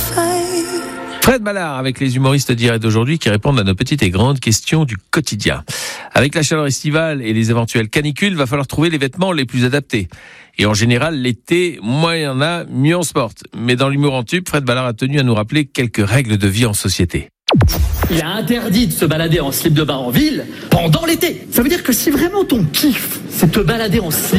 Fred Ballard avec les humoristes d'hier et d'aujourd'hui qui répondent à nos petites et grandes questions du quotidien. Avec la chaleur estivale et les éventuelles canicules, va falloir trouver les vêtements les plus adaptés. Et en général, l'été, moins il y en a, mieux on se porte. Mais dans l'humour en tube, Fred Ballard a tenu à nous rappeler quelques règles de vie en société. Il est interdit de se balader en slip de bain en ville pendant l'été. Ça veut dire que si vraiment ton kiff, c'est te balader en slip